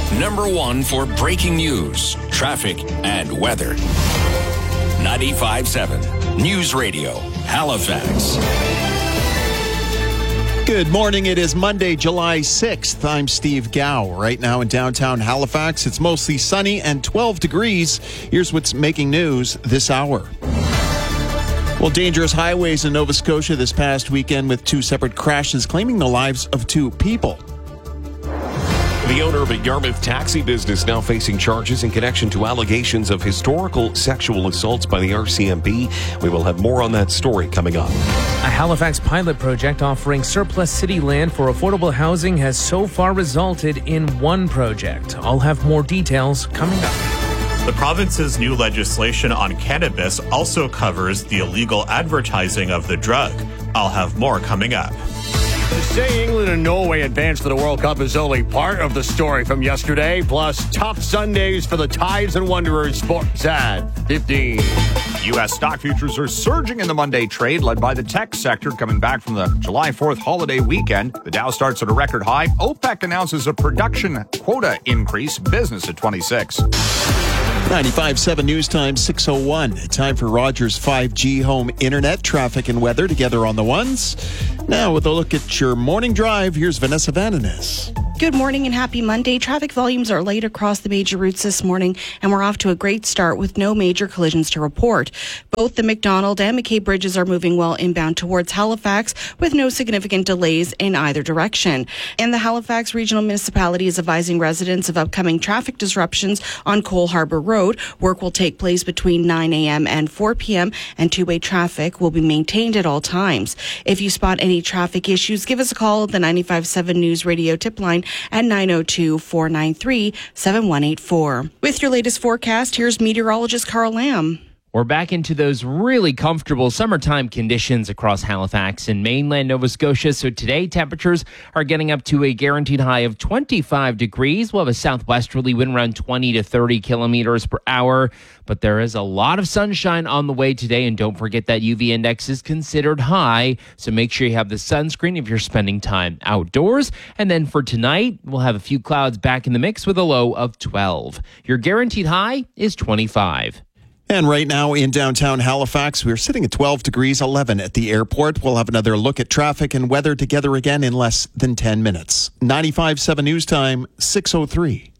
#1 for breaking news, traffic, and weather. 95.7 News Radio, Halifax. Good morning. It is Monday, July 6th. I'm Steve Gow. Right now in downtown Halifax, it's mostly sunny and 12 degrees. Here's what's making news this hour. Well, dangerous highways in Nova Scotia this past weekend with 2 separate crashes claiming the lives of 2 people. The owner of a Yarmouth taxi business now facing charges in connection to allegations of historical sexual assaults by the RCMP. We will have more on that story coming up. A Halifax pilot project offering surplus city land for affordable housing has so far resulted in 1 project. I'll have more details coming up. The province's new legislation on cannabis also covers the illegal advertising of the drug. I'll have more coming up. To say England and Norway advanced to the World Cup is only part of the story from yesterday. Plus, tough Sundays for the Tides and Wanderers. Sports at 15. U.S. stock futures are surging in the Monday trade, led by the tech sector coming back from the July 4th holiday weekend. The Dow starts at a record high. OPEC announces a production quota increase. Business at 26. 95.7 News Time, 6:01. Time for Rogers 5G home internet, traffic and weather together on the ones. Now with a look at your morning drive, here's Vanessa Vananes. Good morning and happy Monday. Traffic volumes are light across the major routes this morning, and we're off to a great start with no major collisions to report. Both the McDonald and McKay bridges are moving well inbound towards Halifax with no significant delays in either direction. And the Halifax Regional Municipality is advising residents of upcoming traffic disruptions on Cole Harbour Road. Work will take place between 9 a.m. and 4 p.m. and two-way traffic will be maintained at all times. If you spot any traffic issues, give us a call at the 95.7 News Radio tip line at 902-493-7184. With your latest forecast, here's meteorologist Carl Lamb. We're back into those really comfortable summertime conditions across Halifax and mainland Nova Scotia. So today, temperatures are getting up to a guaranteed high of 25 degrees. We'll have a southwesterly wind around 20 to 30 kilometers per hour. But there is a lot of sunshine on the way today. And don't forget that UV index is considered high. So make sure you have the sunscreen if you're spending time outdoors. And then for tonight, we'll have a few clouds back in the mix with a low of 12. Your guaranteed high is 25. And right now in downtown Halifax, we're sitting at 12 degrees, 11 at the airport. We'll have another look at traffic and weather together again in less than 10 minutes. 95.7 News Time, 6:03.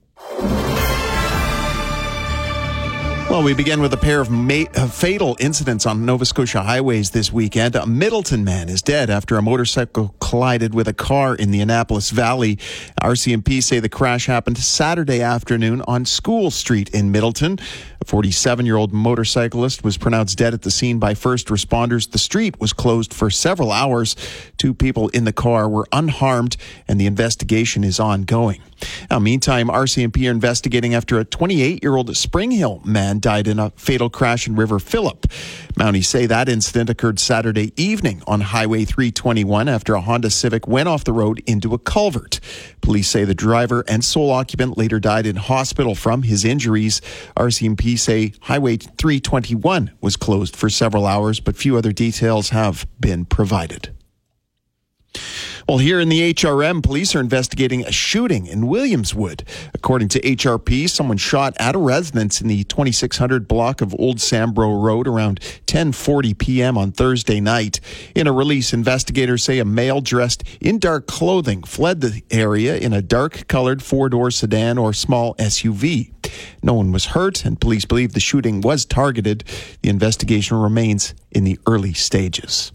Well, we begin with a pair of fatal incidents on Nova Scotia highways this weekend. A Middleton man is dead after a motorcycle collided with a car in the Annapolis Valley. RCMP say the crash happened Saturday afternoon on School Street in Middleton. A 47-year-old motorcyclist was pronounced dead at the scene by first responders. The street was closed for several hours. 2 people in the car were unharmed, and the investigation is ongoing. Now, meantime, RCMP are investigating after a 28-year-old Spring Hill man died in a fatal crash in River Phillip. Mounties say that incident occurred Saturday evening on Highway 321 after a Honda Civic went off the road into a culvert. Police say the driver and sole occupant later died in hospital from his injuries. RCMP say Highway 321 was closed for several hours, but few other details have been provided. Well, here in the HRM, police are investigating a shooting in Williamswood. According to HRP, someone shot at a residence in the 2600 block of Old Sambro Road around 10:40 p.m. on Thursday night. In a release, investigators say a male dressed in dark clothing fled the area in a dark-colored 4-door sedan or small SUV. No one was hurt, and police believe the shooting was targeted. The investigation remains in the early stages.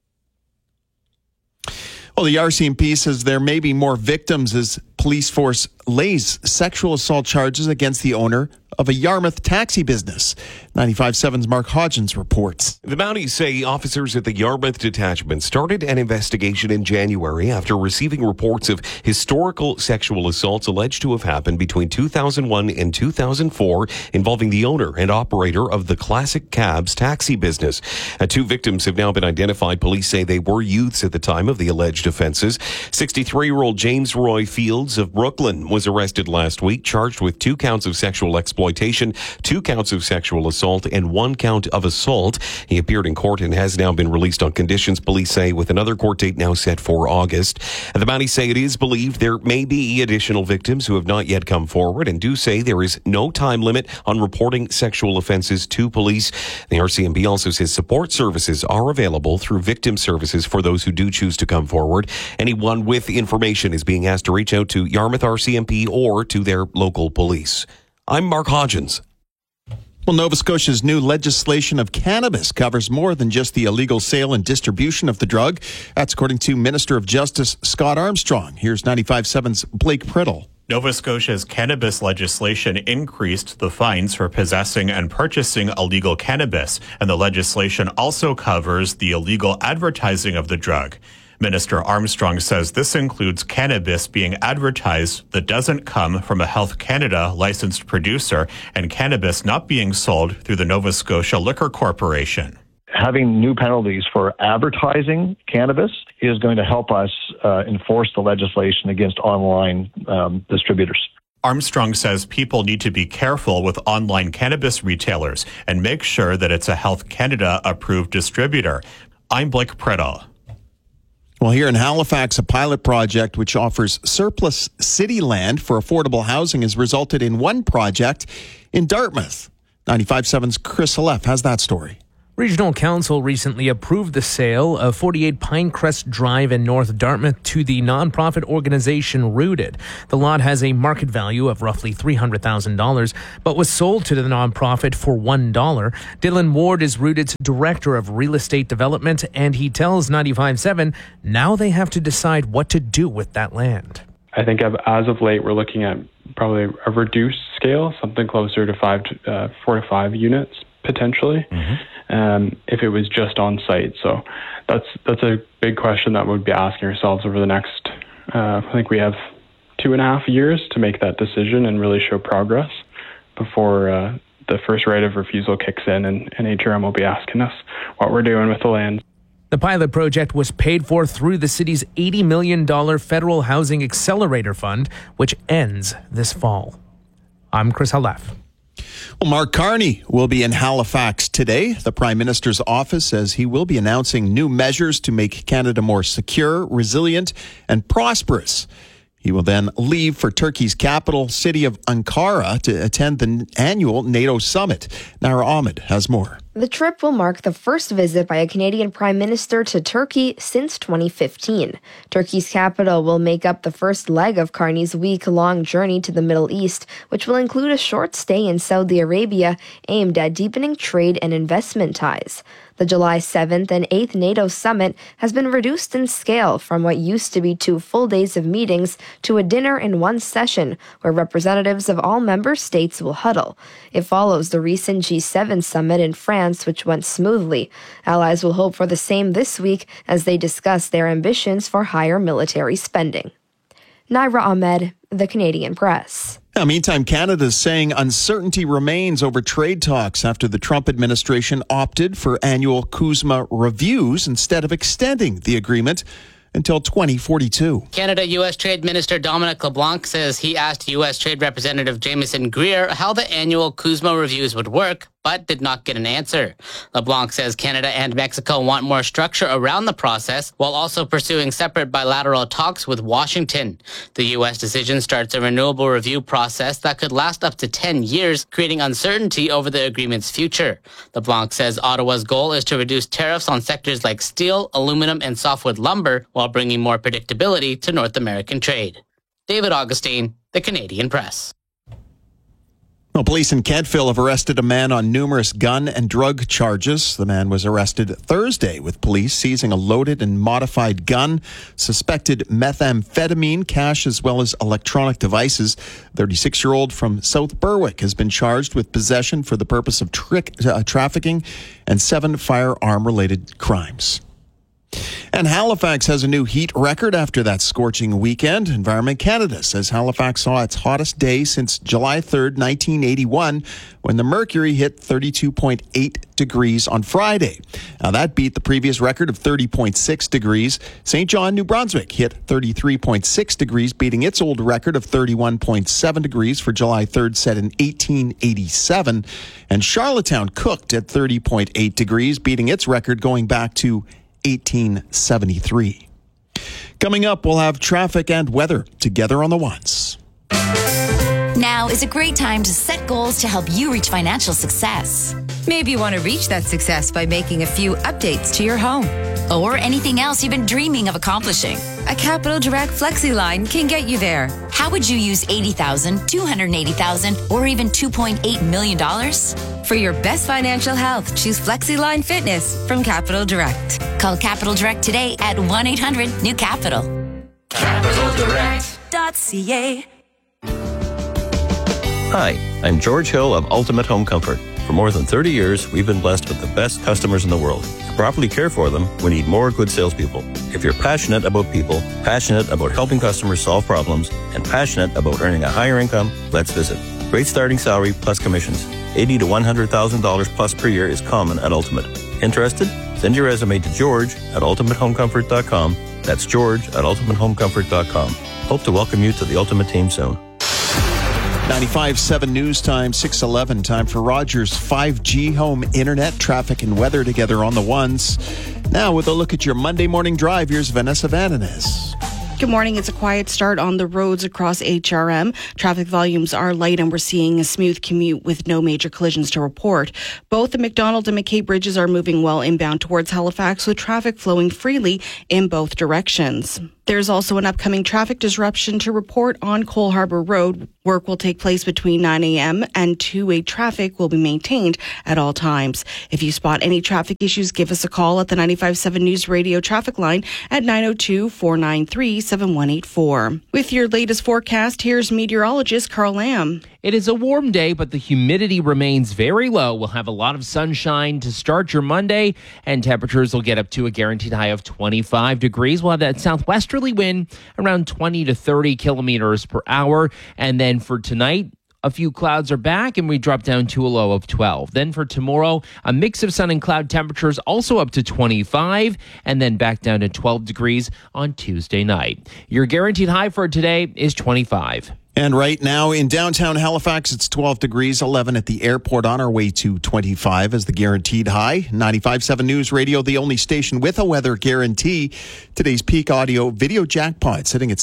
Well, the RCMP says there may be more victims as police force lays sexual assault charges against the owner of a Yarmouth taxi business. 95.7's Mark Hodgins reports. The Mounties say officers at the Yarmouth detachment started an investigation in January after receiving reports of historical sexual assaults alleged to have happened between 2001 and 2004 involving the owner and operator of the Classic Cabs taxi business. 2 victims have now been identified. Police say they were youths at the time of the alleged offenses. 63-year-old James Roy Fields of Brooklyn was arrested last week, charged with 2 counts of sexual exploitation, 2 counts of sexual assault, and 1 count of assault. He appeared in court and has now been released on conditions, police say, with another court date now set for August. The Mounties say it is believed there may be additional victims who have not yet come forward, and do say there is no time limit on reporting sexual offenses to police. The RCMP also says support services are available through victim services for those who do choose to come forward. Anyone with information is being asked to reach out to Yarmouth RCMP or to their local police. I'm Mark Hodgins. Well, Nova Scotia's new legislation of cannabis covers more than just the illegal sale and distribution of the drug. That's according to Minister of Justice Scott Armstrong. Here's 95.7's Blake Priddle. Nova Scotia's cannabis legislation increased the fines for possessing and purchasing illegal cannabis, and the legislation also covers the illegal advertising of the drug. Minister Armstrong says this includes cannabis being advertised that doesn't come from a Health Canada licensed producer and cannabis not being sold through the Nova Scotia Liquor Corporation. Having new penalties for advertising cannabis is going to help us enforce the legislation against online distributors. Armstrong says people need to be careful with online cannabis retailers and make sure that it's a Health Canada approved distributor. I'm Blake Priddle. Well, here in Halifax, a pilot project which offers surplus city land for affordable housing has resulted in one project in Dartmouth. 95.7's Chris Halef has that story. Regional Council recently approved the sale of 48 Pinecrest Drive in North Dartmouth to the nonprofit organization Rooted. The lot has a market value of roughly $300,000, but was sold to the nonprofit for $1. Dylan Ward is Rooted's Director of Real Estate Development, and he tells 95.7 now they have to decide what to do with that land. I think as of late, we're looking at probably a reduced scale, something closer to 4 to 5 units potentially. If it was just on site. So that's a big question that we'd be asking ourselves over the next, I think we have 2.5 years to make that decision and really show progress before the first right of refusal kicks in and HRM will be asking us what we're doing with the land. The pilot project was paid for through the city's $80 million Federal Housing Accelerator Fund, which ends this fall. I'm Chris Halef. Well, Mark Carney will be in Halifax today. The Prime Minister's office says he will be announcing new measures to make Canada more secure, resilient, and prosperous. He will then leave for Turkey's capital city of Ankara to attend the annual NATO summit. Naira Ahmed has more. The trip will mark the first visit by a Canadian Prime Minister to Turkey since 2015. Turkey's capital will make up the first leg of Carney's week-long journey to the Middle East, which will include a short stay in Saudi Arabia aimed at deepening trade and investment ties. The July 7th and 8th NATO summit has been reduced in scale from what used to be 2 full days of meetings to a dinner in one session where representatives of all member states will huddle. It follows the recent G7 summit in France, which went smoothly. Allies will hope for the same this week as they discuss their ambitions for higher military spending. Naira Ahmed, The Canadian Press. Now, meantime, Canada is saying uncertainty remains over trade talks after the Trump administration opted for annual CUSMA reviews instead of extending the agreement until 2042. Canada-U.S. Trade Minister Dominic LeBlanc says he asked U.S. Trade Representative Jameson Greer how the annual CUSMA reviews would work, but did not get an answer. LeBlanc says Canada and Mexico want more structure around the process while also pursuing separate bilateral talks with Washington. The U.S. decision starts a renewable review process that could last up to 10 years, creating uncertainty over the agreement's future. LeBlanc says Ottawa's goal is to reduce tariffs on sectors like steel, aluminum, and softwood lumber while bringing more predictability to North American trade. David Augustine, The Canadian Press. Well, police in Kentville have arrested a man on numerous gun and drug charges. The man was arrested Thursday with police seizing a loaded and modified gun, suspected methamphetamine, cash, as well as electronic devices. 36-year-old from South Berwick has been charged with possession for the purpose of trafficking and 7 firearm-related crimes. And Halifax has a new heat record after that scorching weekend. Environment Canada says Halifax saw its hottest day since July 3rd, 1981, when the mercury hit 32.8 degrees on Friday. Now, that beat the previous record of 30.6 degrees. St. John, New Brunswick hit 33.6 degrees, beating its old record of 31.7 degrees for July 3rd, set in 1887. And Charlottetown cooked at 30.8 degrees, beating its record going back to 1873. Coming up, we'll have traffic and weather together on the ones. Now is a great time to set goals to help you reach financial success. Maybe you want to reach that success by making a few updates to your home. Or anything else you've been dreaming of accomplishing. A Capital Direct FlexiLine can get you there. How would you use $80,000, $280,000, or even $2.8 million? For your best financial health, choose FlexiLine Fitness from Capital Direct. Call Capital Direct today at 1-800-NEW-CAPITAL. CapitalDirect.ca. Hi, I'm George Hill of Ultimate Home Comfort. For more than 30 years, we've been blessed with the best customers in the world. To properly care for them, we need more good salespeople. If you're passionate about people, passionate about helping customers solve problems, and passionate about earning a higher income, let's visit. Great starting salary plus commissions. $80,000 to $100,000 plus per year is common at Ultimate. Interested? Send your resume to George at ultimatehomecomfort.com. That's George at ultimatehomecomfort.com. Hope to welcome you to the Ultimate team soon. 95.7 News Time, 6:11. Time for Rogers 5G home internet, traffic and weather together on the ones. Now with a look at your Monday morning drive, here's Vanessa Vananez. Good morning. It's a quiet start on the roads across HRM. Traffic volumes are light and we're seeing a smooth commute with no major collisions to report. Both the McDonald and McKay bridges are moving well inbound towards Halifax with traffic flowing freely in both directions. There's also an upcoming traffic disruption to report on Cole Harbour Road. Work will take place between 9 a.m. and 2-way traffic will be maintained at all times. If you spot any traffic issues, give us a call at the 95.7 News Radio traffic line at 902-493-7184. With your latest forecast, here's meteorologist Carl Lamb. It is a warm day, but the humidity remains very low. We'll have a lot of sunshine to start your Monday, and temperatures will get up to a guaranteed high of 25 degrees. We'll have that southwesterly wind around 20 to 30 kilometers per hour. And then for tonight, a few clouds are back and we drop down to a low of 12. Then for tomorrow, a mix of sun and cloud temperatures also up to 25 and then back down to 12 degrees on Tuesday night. Your guaranteed high for today is 25. And right now in downtown Halifax, it's 12 degrees, 11 at the airport, on our way to 25 as the guaranteed high. 95.7 News Radio, the only station with a weather guarantee. Today's peak audio video jackpot sitting at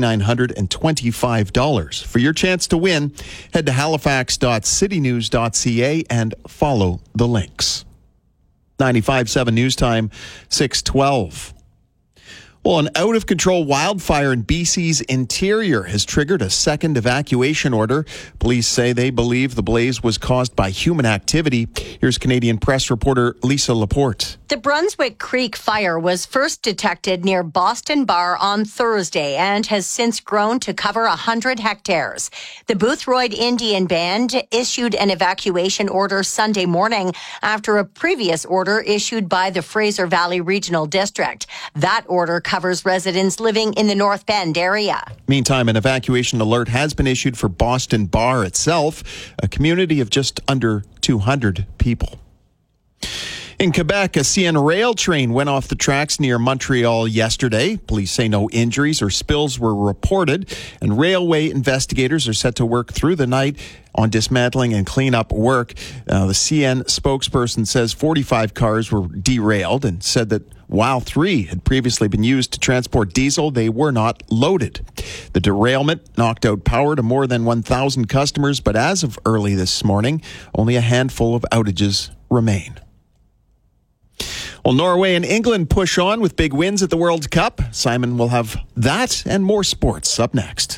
$6,925. For your chance to win, head to halifax.citynews.ca and follow the links. 95.7 News Time, 6:12. Well, an out-of-control wildfire in BC's interior has triggered a second evacuation order. Police say they believe the blaze was caused by human activity. Here's Canadian Press reporter Lisa Laporte. The Brunswick Creek fire was first detected near Boston Bar on Thursday and has since grown to cover 100 hectares. The Boothroyd Indian Band issued an evacuation order Sunday morning after a previous order issued by the Fraser Valley Regional District. That order covers residents living in the North Bend area. Meantime, an evacuation alert has been issued for Boston Bar itself, a community of just under 200 people. In Quebec, a CN rail train went off the tracks near Montreal yesterday. Police say no injuries or spills were reported, and railway investigators are set to work through the night on dismantling and cleanup work. The CN spokesperson says 45 cars were derailed and said that while 3 had previously been used to transport diesel, they were not loaded. The derailment knocked out power to more than 1,000 customers, but as of early this morning, only a handful of outages remain. Well, Norway and England push on with big wins at the World Cup. Simon will have that and more sports up next.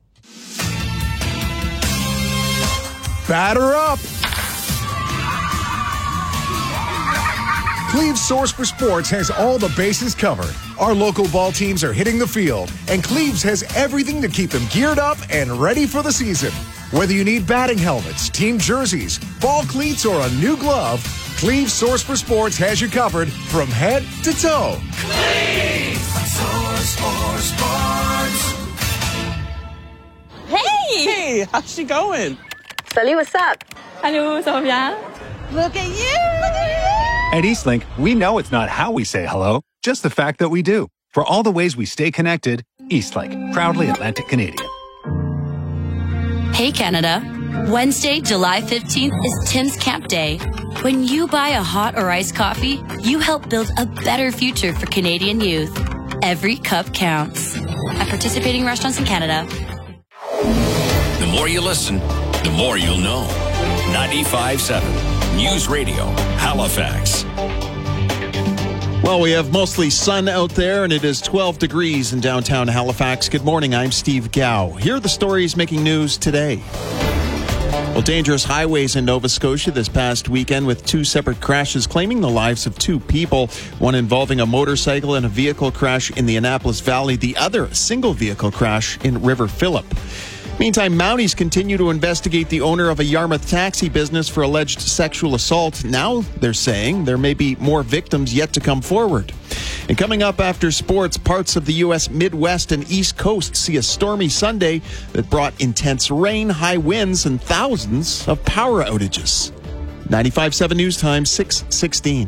Batter up! Cleve's Source for Sports has all the bases covered. Our local ball teams are hitting the field, and Cleve's has everything to keep them geared up and ready for the season. Whether you need batting helmets, team jerseys, ball cleats, or a new glove, Cleve's source for sports has you covered from head to toe. Cleve's source for sports. Hey, how's she going? Salut, what's up? Hello, ça va bien? Look at you! At Eastlink, we know it's not how we say hello, just the fact that we do. For all the ways we stay connected, Eastlink, proudly Atlantic Canadian. Hey, Canada. Wednesday, July 15th is Tim's Camp Day. When you buy a hot or iced coffee, you help build a better future for Canadian youth. Every cup counts. At participating restaurants in Canada. The more you listen, the more you'll know. 95.7 News Radio, Halifax. Well, we have mostly sun out there, and it is 12 degrees in downtown Halifax. Good morning, I'm Steve Gow. Here are the stories making news today. Well, dangerous highways in Nova Scotia this past weekend with two separate crashes claiming the lives of two people. One involving a motorcycle and a vehicle crash in the Annapolis Valley. The other, a single vehicle crash in River Phillip. Meantime, Mounties continue to investigate the owner of a Yarmouth taxi business for alleged sexual assault. Now they're saying there may be more victims yet to come forward. And coming up after sports, parts of the U.S. Midwest and East Coast see a stormy Sunday that brought intense rain, high winds, and thousands of power outages. 95.7 News Time, 6:16.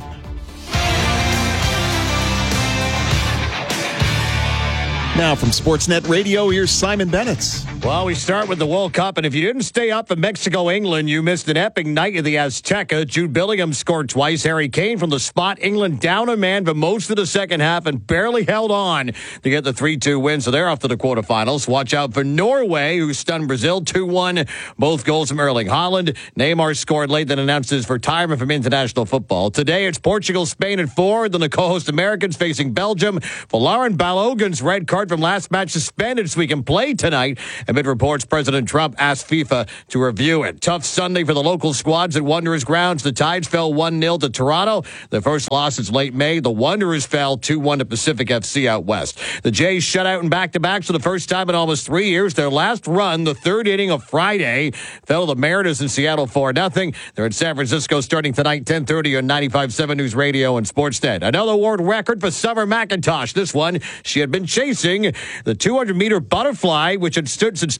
Now from Sportsnet Radio, here's Simon Bennett. Well, we start with the World Cup, and if you didn't stay up for Mexico-England, you missed an epic night at the Azteca. Jude Bellingham scored twice. Harry Kane from the spot. England down a man for most of the second half and barely held on to get the 3-2 win, so they're off to the quarterfinals. Watch out for Norway, who stunned Brazil 2-1. Both goals from Erling Haaland. Neymar scored late, then announced his retirement from international football. Today, it's Portugal, Spain at 4. Then the co-host Americans facing Belgium. Lauren Balogun's red card from last match suspended so he can play tonight. Amid reports, President Trump asked FIFA to review it. Tough Sunday for the local squads at Wanderers grounds. The Tides fell 1-0 to Toronto. Their first loss since late May. The Wanderers fell 2-1 to Pacific FC out west. The Jays shut out in back-to-backs for the first time in almost 3 years. Their last run, the third inning of Friday, fell to the Mariners in Seattle 4-0. They're in San Francisco starting tonight, 10:30 on 95.7 News Radio and Sportsnet. Another world record for Summer McIntosh. This one, she had been chasing the 200-meter butterfly, which had stood since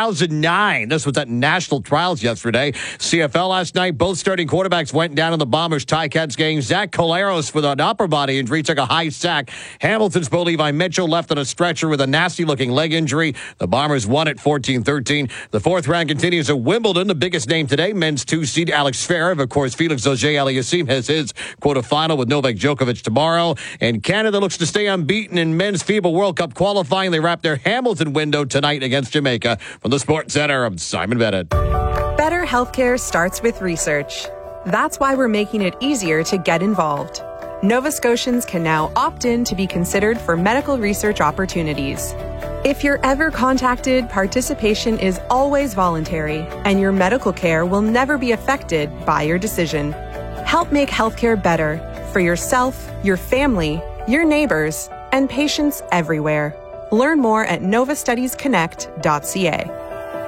2009. This was at national trials yesterday. CFL last night, both starting quarterbacks went down in the Bombers Ticats game. Zach Collaros with an upper body injury took a high sack. Hamilton's Bo Levi Mitchell left on a stretcher with a nasty-looking leg injury. The Bombers won at 14-13. The fourth round continues at Wimbledon. The biggest name today, men's 2-seed Alex Zverev. Of course, Felix Auger-Aliassime has his quarterfinal with Novak Djokovic tomorrow. And Canada looks to stay unbeaten in men's FIBA World Cup qualifying. They wrap their Hamilton window tonight against Jamaica. From the Sports Center, I'm Simon Bennett. Better healthcare starts with research. That's why we're making it easier to get involved. Nova Scotians can now opt in to be considered for medical research opportunities. If you're ever contacted, participation is always voluntary, and your medical care will never be affected by your decision. Help make healthcare better for yourself, your family, your neighbors, and patients everywhere. Learn more at novastudiesconnect.ca.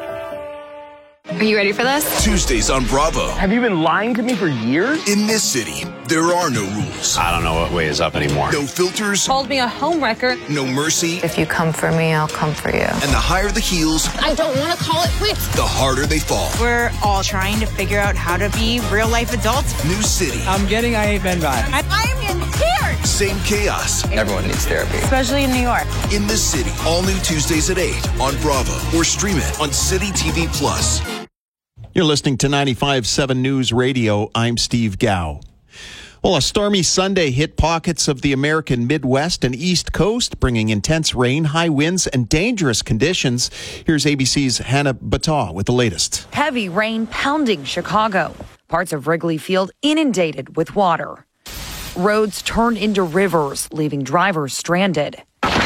Are you ready for this? Tuesdays on Bravo. Have you been lying to me for years? In this city, there are no rules. I don't know what way is up anymore. No filters. Called me a homewrecker. No mercy. If you come for me, I'll come for you. And the higher the heels, I don't want to call it quits. the harder they fall. We're all trying to figure out how to be real-life adults. New city. I'm getting I Ain't Been By. I'm in tears. Same chaos. Everyone needs therapy. Especially in New York. In this city. All new Tuesdays at 8 on Bravo. Or stream it on City TV Plus. You're listening to 95.7 News Radio. I'm Steve Gow. Well, a stormy Sunday hit pockets of the American Midwest and East Coast, bringing intense rain, high winds, and dangerous conditions. Here's ABC's Hannah Battaw with the latest. Heavy rain pounding Chicago. Parts of Wrigley Field inundated with water. Roads turned into rivers, leaving drivers stranded.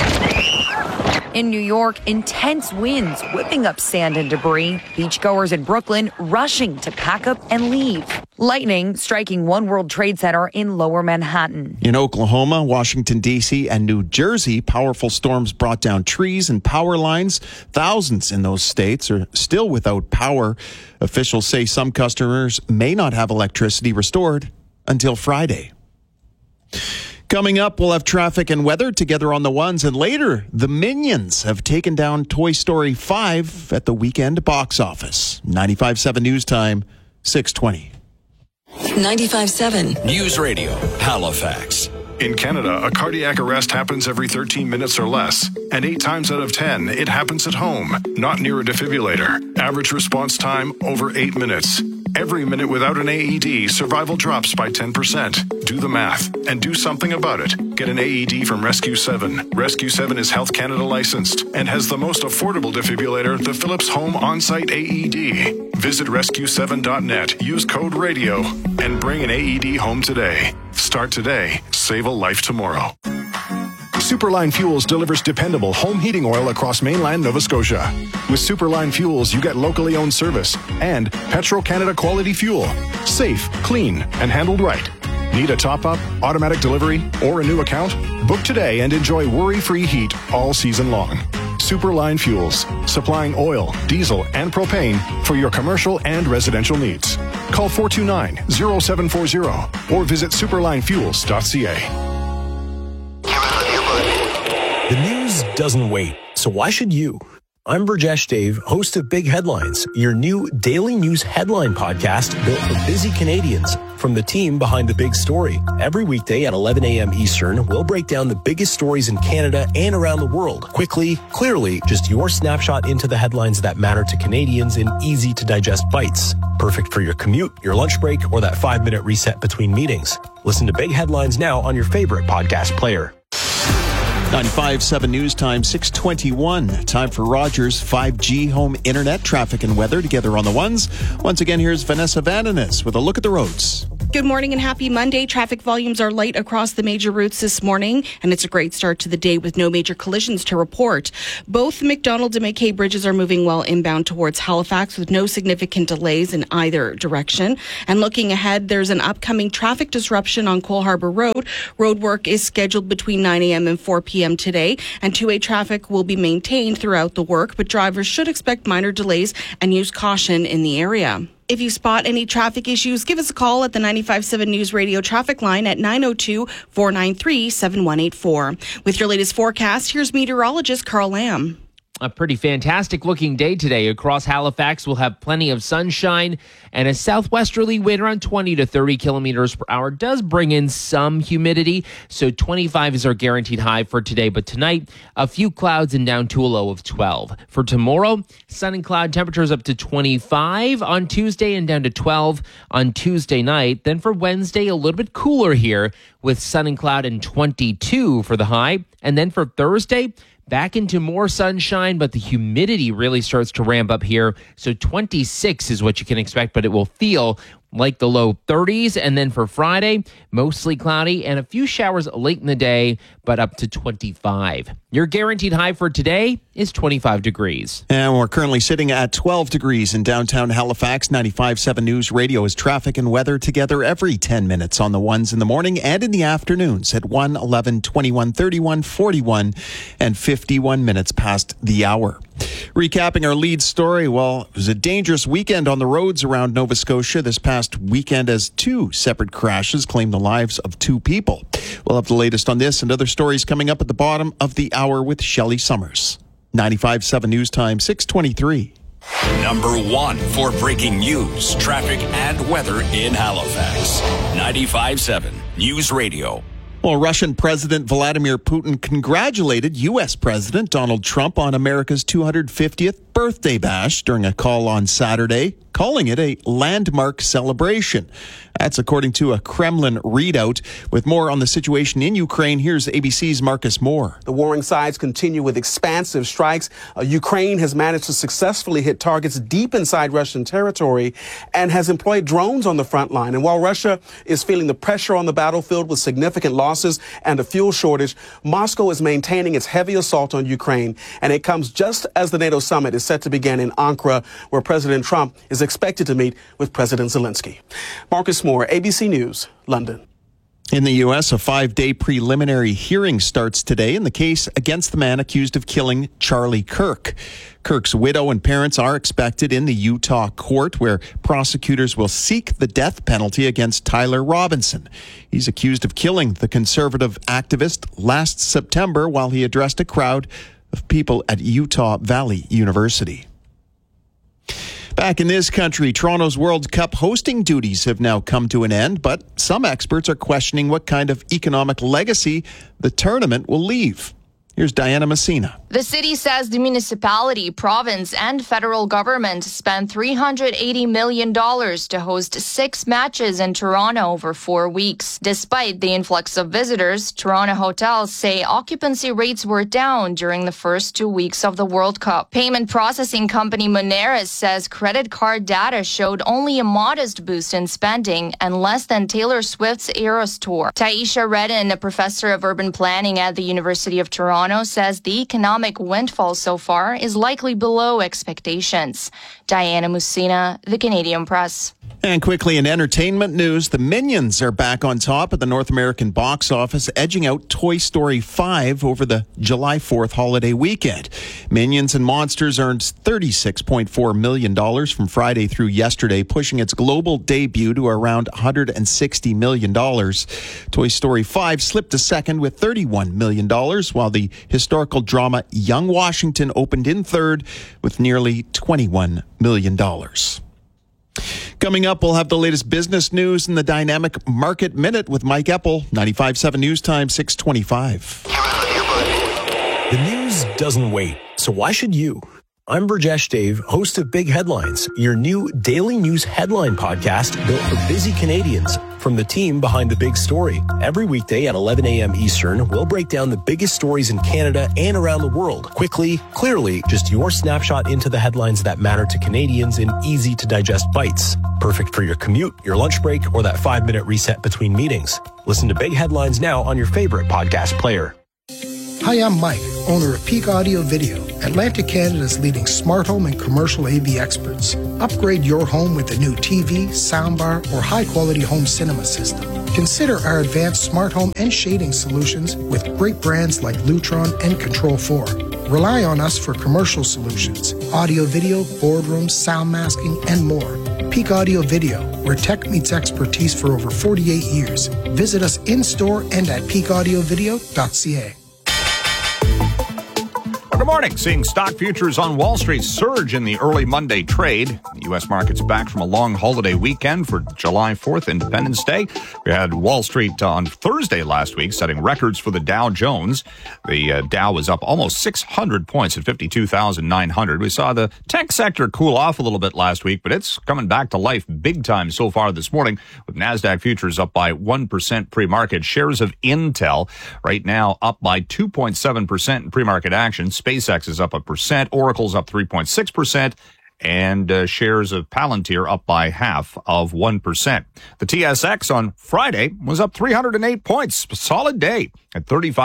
In New York, intense winds whipping up sand and debris. Beachgoers in Brooklyn rushing to pack up and leave. Lightning striking One World Trade Center in Lower Manhattan. In Oklahoma, Washington, D.C., and New Jersey, powerful storms brought down trees and power lines. Thousands in those states are still without power. Officials say some customers may not have electricity restored until Friday. Coming up, we'll have traffic and weather together on the ones, and later, the Minions have taken down Toy Story 5 at the weekend box office. 95.7 News Time, 6:20. 95.7 News Radio, Halifax. In Canada, a cardiac arrest happens every 13 minutes or less. And 8 times out of 10, it happens at home, not near a defibrillator. Average response time, over 8 minutes. Every minute without an AED, survival drops by 10%. Do the math and do something about it. Get an AED from Rescue 7. Rescue 7 is Health Canada licensed and has the most affordable defibrillator, the Philips Home On-Site AED. Visit rescue7.net, use code RADIO, and bring an AED home today. Start today. Save a life tomorrow. Superline Fuels delivers dependable home heating oil across mainland Nova Scotia. With Superline Fuels, you get locally owned service and Petro-Canada quality fuel. Safe, clean, and handled right. Need a top-up, automatic delivery, or a new account? Book today and enjoy worry-free heat all season long. Superline Fuels, supplying oil, diesel, and propane for your commercial and residential needs. Call 429-0740 or visit superlinefuels.ca. The news doesn't wait, so why should you? I'm Burjesh Dave, host of Big Headlines, your new daily news headline podcast built for busy Canadians from the team behind the big story. Every weekday at 11 a.m. Eastern, we'll break down the biggest stories in Canada and around the world. Quickly, clearly, just your snapshot into the headlines that matter to Canadians in easy-to-digest bites. Perfect for your commute, your lunch break, or that 5-minute reset between meetings. Listen to Big Headlines now on your favorite podcast player. 95.7 News Time, 6:21. Time for Rogers 5G home internet traffic and weather together on the ones. Once again, here's Vanessa Vandenis with a look at the roads. Good morning and happy Monday. Traffic volumes are light across the major routes this morning, and it's a great start to the day with no major collisions to report. Both McDonald and McKay bridges are moving well inbound towards Halifax with no significant delays in either direction. And looking ahead, there's an upcoming traffic disruption on Cole Harbour Road. Road work is scheduled between 9 a.m. and 4 p.m. today, and two-way traffic will be maintained throughout the work, but drivers should expect minor delays and use caution in the area. If you spot any traffic issues, give us a call at the 95.7 News Radio traffic line at 902-493-7184. With your latest forecast, here's meteorologist Carl Lamb. A pretty fantastic looking day today across Halifax. We'll have plenty of sunshine, and a southwesterly wind around 20 to 30 kilometers per hour does bring in some humidity. So 25 is our guaranteed high for today. But tonight, a few clouds and down to a low of 12. For tomorrow, sun and cloud temperatures up to 25 on Tuesday and down to 12 on Tuesday night. Then for Wednesday, a little bit cooler here with sun and cloud and 22 for the high. And then for Thursday, back into more sunshine, but the humidity really starts to ramp up here. So 26 is what you can expect, but it will feel like the low 30s. And then for Friday, mostly cloudy and a few showers late in the day, but up to 25. Your guaranteed high for today is 25 degrees. And we're currently sitting at 12 degrees in downtown Halifax. 95.7 News Radio is traffic and weather together every 10 minutes on the ones in the morning and in the afternoons at 1, 11, 21, 31, 41, and 51 minutes past the hour. Recapping our lead story, well, it was a dangerous weekend on the roads around Nova Scotia this past weekend as two separate crashes claimed the lives of two people. We'll have the latest on this and other stories coming up at the bottom of the hour with Shelley Summers. 95.7 News Time, 6:23. Number one for breaking news, traffic, and weather in Halifax. 95.7 News Radio. Well, Russian President Vladimir Putin congratulated U.S. President Donald Trump on America's 250th birthday bash during a call on Saturday, calling it a landmark celebration. That's according to a Kremlin readout. With more on the situation in Ukraine, here's ABC's Marcus Moore. The warring sides continue with expansive strikes. Ukraine has managed to successfully hit targets deep inside Russian territory and has employed drones on the front line. And while Russia is feeling the pressure on the battlefield with significant losses and a fuel shortage, Moscow is maintaining its heavy assault on Ukraine. And it comes just as the NATO summit is set to begin in Ankara, where President Trump is expected to meet with President Zelensky. Marcus Moore, ABC News, London. In the U.S., a 5-day preliminary hearing starts today in the case against the man accused of killing Charlie Kirk. Kirk's widow and parents are expected in the Utah court, where prosecutors will seek the death penalty against Tyler Robinson. He's accused of killing the conservative activist last September while he addressed a crowd of people at Utah Valley University. Back in this country, Toronto's World Cup hosting duties have now come to an end, but some experts are questioning what kind of economic legacy the tournament will leave. Here's Diana Messina. The city says the municipality, province, and federal government spent $380 million to host 6 matches in Toronto over 4 weeks. Despite the influx of visitors, Toronto hotels say occupancy rates were down during the first 2 weeks of the World Cup. Payment processing company Moneris says credit card data showed only a modest boost in spending and less than Taylor Swift's Eras tour. Taisha Redden, a professor of urban planning at the University of Toronto, says the economic windfall so far is likely below expectations. Diana Messina, The Canadian Press. And quickly in entertainment news, the Minions are back on top at the North American box office, edging out Toy Story 5 over the July 4th holiday weekend. Minions and Monsters earned $36.4 million from Friday through yesterday, pushing its global debut to around $160 million. Toy Story 5 slipped to second with $31 million, while the historical drama Young Washington opened in third with nearly $21 million. Coming up, we'll have the latest business news in the Dynamic Market Minute with Mike Eppel, 95.7 News Time, 6:25. The news doesn't wait, so why should you? I'm Burjesh Dave, host of Big Headlines, your new daily news headline podcast built for busy Canadians from the team behind the big story. Every weekday at 11 a.m. Eastern, we'll break down the biggest stories in Canada and around the world. Quickly, clearly, just your snapshot into the headlines that matter to Canadians in easy-to-digest bites. Perfect for your commute, your lunch break, or that 5-minute reset between meetings. Listen to Big Headlines now on your favorite podcast player. Hi, I'm Mike, owner of Peak Audio Video, Atlantic Canada's leading smart home and commercial AV experts. Upgrade your home with a new TV, soundbar, or high-quality home cinema system. Consider our advanced smart home and shading solutions with great brands like Lutron and Control 4. Rely on us for commercial solutions, audio, video, boardrooms, sound masking, and more. Peak Audio Video, where tech meets expertise for over 48 years. Visit us in-store and at peakaudiovideo.ca. Good morning. Seeing stock futures on Wall Street surge in the early Monday trade. The U.S. market's back from a long holiday weekend for July 4th, Independence Day. We had Wall Street on Thursday last week setting records for the Dow Jones. The Dow was up almost 600 points at 52,900. We saw the tech sector cool off a little bit last week, but it's coming back to life big time so far this morning, with NASDAQ futures up by 1% pre-market. Shares of Intel right now up by 2.7% in pre-market action. SpaceX is up 1%, Oracle's up 3.6%, and shares of Palantir up by 0.5%. The TSX on Friday was up 308 points. Solid day at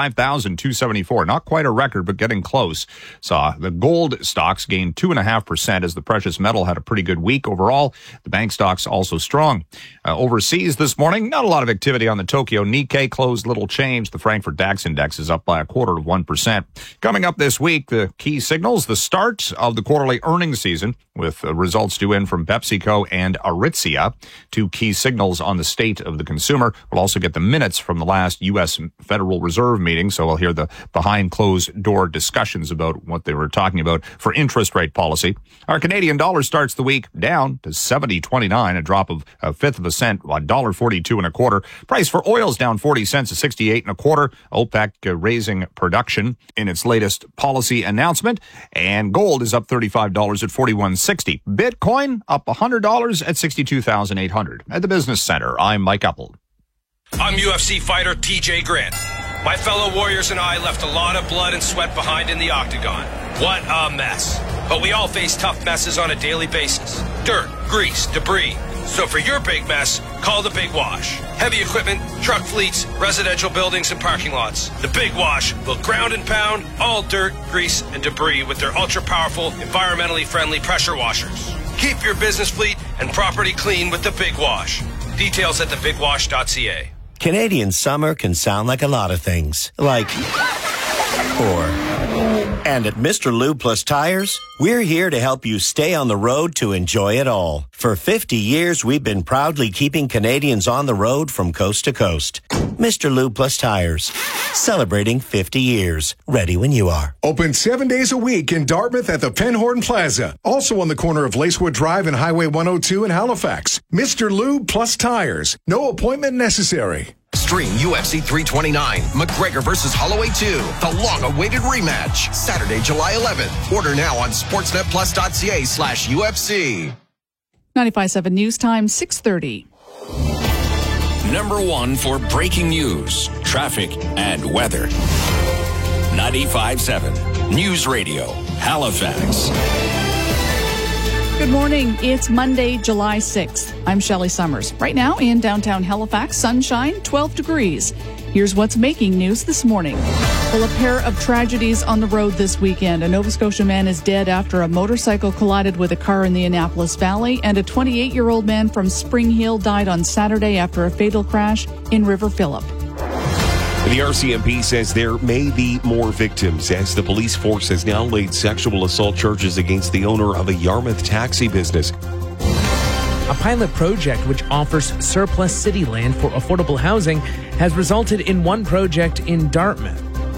35,274. Not quite a record, but getting close. Saw the gold stocks gain 2.5% as the precious metal had a pretty good week overall. The bank stocks also strong. Overseas this morning, not a lot of activity on the Tokyo Nikkei. Closed little change. The Frankfurt DAX index is up by 0.25%. Coming up this week, the key signals, the start of the quarterly earnings season, with results due in from PepsiCo and Aritzia, 2 key signals on the state of the consumer. We'll also get the minutes from the last U.S. Federal Reserve meeting, so we'll hear the behind closed door discussions about what they were talking about for interest rate policy. Our Canadian dollar starts the week down to 70.29, a drop of a fifth of a cent, $1.42 and a quarter. Price for oil's down 40 cents to 68 and a quarter. OPEC raising production in its latest policy announcement, and gold is up $35 at 41.60. Bitcoin up $100 at 62,800. At the Business Center, I'm Mike Eppel. I'm UFC fighter TJ Grant. My fellow warriors and I left a lot of blood and sweat behind in the octagon. What a mess. But we all face tough messes on a daily basis. Dirt, grease, debris. So for your big mess, call the Big Wash. Heavy equipment, truck fleets, residential buildings, and parking lots. The Big Wash will ground and pound all dirt, grease, and debris with their ultra-powerful, environmentally friendly pressure washers. Keep your business fleet and property clean with the Big Wash. Details at thebigwash.ca. Canadian summer can sound like a lot of things. Like, or And at Mr. Lube Plus Tires, we're here to help you stay on the road to enjoy it all. For 50 years, we've been proudly keeping Canadians on the road from coast to coast. Mr. Lube Plus Tires, celebrating 50 years. Ready when you are. Open 7 days a week in Dartmouth at the Penhorn Plaza. Also on the corner of Lacewood Drive and Highway 102 in Halifax. Mr. Lube Plus Tires. No appointment necessary. Stream UFC 329, McGregor versus Holloway 2, the long-awaited rematch. Saturday, July 11th. Order now on sportsnetplus.ca/UFC. 95.7 News Time, 6:30. Number one for breaking news, traffic, and weather. 95.7 News Radio, Halifax. Good morning. It's Monday, July 6th. I'm Shelley Summers. Right now in downtown Halifax, sunshine, 12 degrees. Here's what's making news this morning. Well, a pair of tragedies on the road this weekend. A Nova Scotia man is dead after a motorcycle collided with a car in the Annapolis Valley, and a 28-year-old man from Spring Hill died on Saturday after a fatal crash in River Phillip. The RCMP says there may be more victims as the police force has now laid sexual assault charges against the owner of a Yarmouth taxi business. A pilot project which offers surplus city land for affordable housing has resulted in one project in Dartmouth.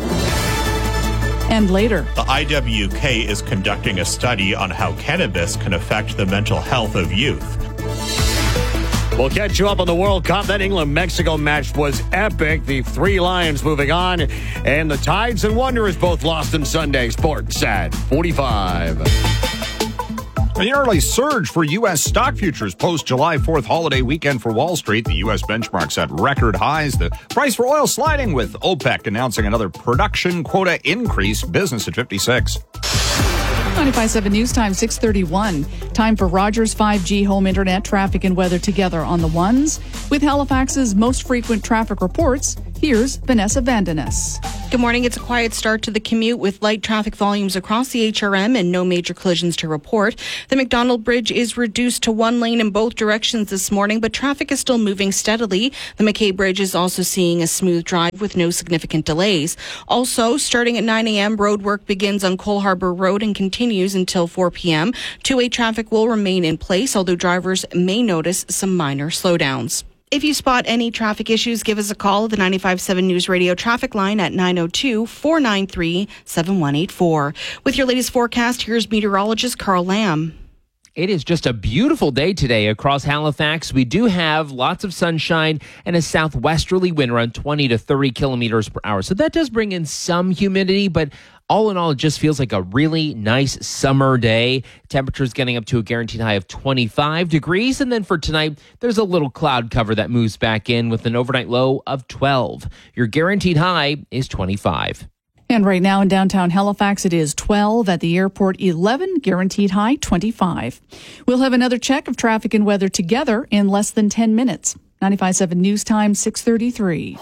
And later, the IWK is conducting a study on how cannabis can affect the mental health of youth. We'll catch you up on the World Cup. That England-Mexico match was epic. The three Lions moving on. And the Tides and Wanderers both lost in Sunday. Sports at 45. An early surge for U.S. stock futures post-July 4th holiday weekend for Wall Street. The U.S. benchmark set record highs. The price for oil sliding with OPEC announcing another production quota increase. Business at 56. 95.7 News Time, 6:31. Time for Rogers 5G home internet traffic and weather together on the ones. With Halifax's most frequent traffic reports, here's Vanessa Vandeness. Good morning. It's a quiet start to the commute with light traffic volumes across the HRM and no major collisions to report. The McDonald Bridge is reduced to one lane in both directions this morning, but traffic is still moving steadily. The McKay Bridge is also seeing a smooth drive with no significant delays. Also, starting at 9 a.m., road work begins on Cole Harbour Road and continues until 4 p.m. Two-way traffic will remain in place, although drivers may notice some minor slowdowns. If you spot any traffic issues, give us a call at the 95.7 News Radio traffic line at 902-493-7184. With your latest forecast, here's meteorologist Carl Lamb. It is just a beautiful day today across Halifax. We do have lots of sunshine and a southwesterly wind around 20 to 30 kilometers per hour. So that does bring in some humidity, but all in all, it just feels like a really nice summer day. Temperatures getting up to a guaranteed high of 25 degrees. And then for tonight, there's a little cloud cover that moves back in with an overnight low of 12. Your guaranteed high is 25. And right now in downtown Halifax, it is 12. At the airport, 11. Guaranteed high, 25. We'll have another check of traffic and weather together in less than 10 minutes. 95.7 News Time, 6:33.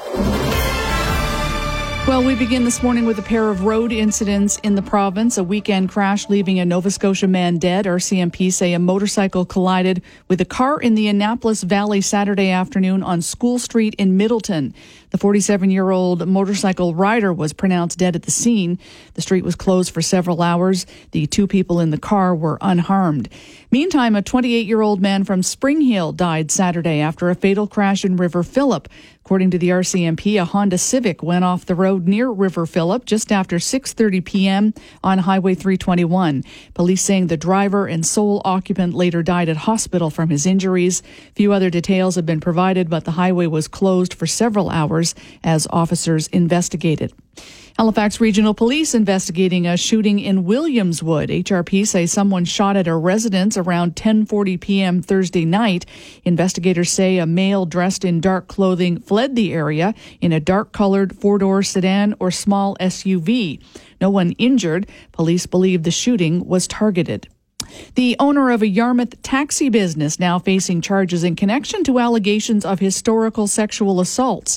Well, we begin this morning with a pair of road incidents in the province. A weekend crash leaving a Nova Scotia man dead. RCMP say a motorcycle collided with a car in the Annapolis Valley Saturday afternoon on School Street in Middleton. The 47-year-old motorcycle rider was pronounced dead at the scene. The street was closed for several hours. The two people in the car were unharmed. Meantime, a 28-year-old man from Spring Hill died Saturday after a fatal crash in River Phillip. According to the RCMP, a Honda Civic went off the road near River Phillip just after 6:30 p.m. on Highway 321. Police saying the driver and sole occupant later died at hospital from his injuries. Few other details have been provided, but the highway was closed for several hours as officers investigated. Halifax Regional Police investigating a shooting in Williamswood. HRP say someone shot at a residence around 10:40 p.m. Thursday night. Investigators say a male dressed in dark clothing fled the area in a dark-colored four-door sedan or small SUV. No one injured. Police believe the shooting was targeted. The owner of a Yarmouth taxi business now facing charges in connection to allegations of historical sexual assaults.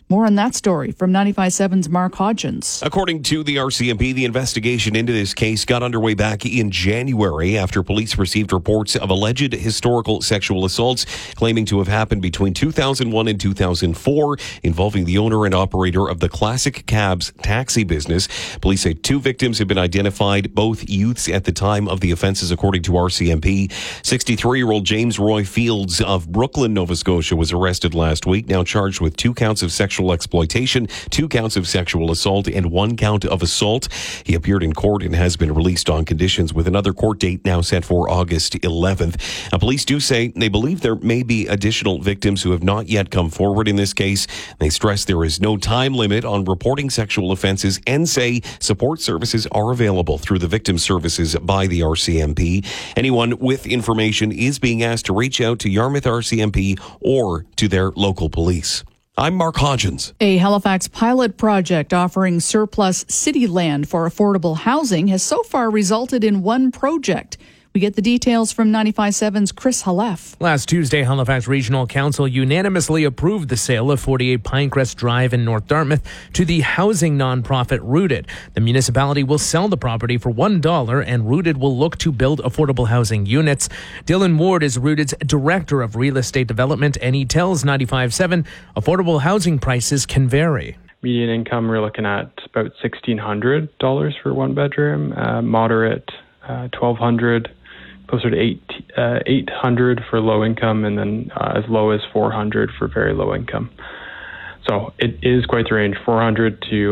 More on that story from 95.7's Mark Hodgins. According to the RCMP, the investigation into this case got underway back in January after police received reports of alleged historical sexual assaults claiming to have happened between 2001 and 2004 involving the owner and operator of the Classic Cabs taxi business. Police say 2 victims have been identified, both youths at the time of the offenses, according to RCMP. 63-year-old James Roy Fields of Brooklyn, Nova Scotia, was arrested last week, now charged with 2 counts of sexual exploitation, 2 counts of sexual assault, and 1 count of assault. He appeared in court and has been released on conditions, with another court date now set for August 11th. Police do say they believe there may be additional victims who have not yet come forward in this case. They stress there is no time limit on reporting sexual offenses and say support services are available through the victim services by the RCMP. Anyone with information is being asked to reach out to Yarmouth RCMP or to their local police. I'm Mark Hodgins. A Halifax pilot project offering surplus city land for affordable housing has so far resulted in 1 project. We get the details from 95.7's Chris Halef. Last Tuesday, Halifax Regional Council unanimously approved the sale of 48 Pinecrest Drive in North Dartmouth to the housing nonprofit Rooted. The municipality will sell the property for $1, and Rooted will look to build affordable housing units. Dylan Ward is Rooted's Director of Real Estate Development, and he tells 95.7 affordable housing prices can vary. Median income, we're looking at about $1,600 for 1 bedroom, moderate $1,200. Closer to $800 for low income, and then as low as $400 for very low income. So it is quite the range. $400 to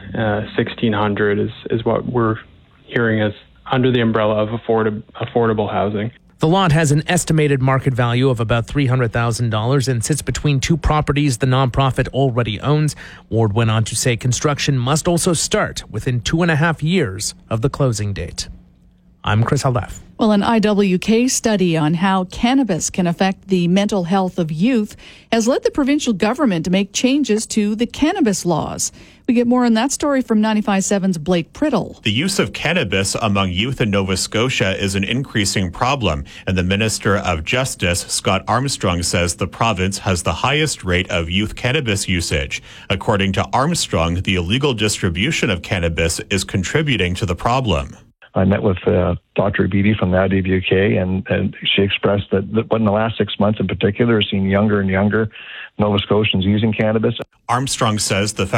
$1,600 is what we're hearing as under the umbrella of affordable housing. The lot has an estimated market value of about $300,000 and sits between 2 properties the nonprofit already owns. Ward went on to say construction must also start within 2.5 years of the closing date. I'm Chris Halef. Well, an IWK study on how cannabis can affect the mental health of youth has led the provincial government to make changes to the cannabis laws. We get more on that story from 95.7's Blake Priddle. The use of cannabis among youth in Nova Scotia is an increasing problem, and the Minister of Justice, Scott Armstrong, says the province has the highest rate of youth cannabis usage. According to Armstrong, the illegal distribution of cannabis is contributing to the problem. I met with Dr. Beatty from the IWK, and she expressed that in the last 6 months in particular, has seen younger and younger Nova Scotians using cannabis. Armstrong says the